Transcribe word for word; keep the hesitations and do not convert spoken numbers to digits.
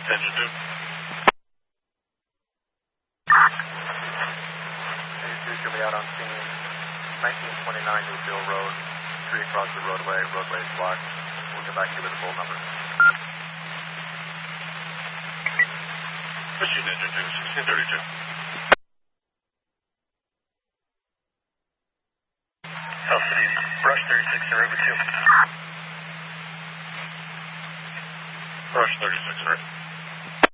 Engine two. Two should be out on scene. nineteen twenty-nine Newfield Road. Tree across the roadway. Roadway is blocked. We'll get back to you with a full number. Machine Engine two, sixteen thirty-two. South City, Brush thirty-six, Aruba two. Brush thirty-six, right?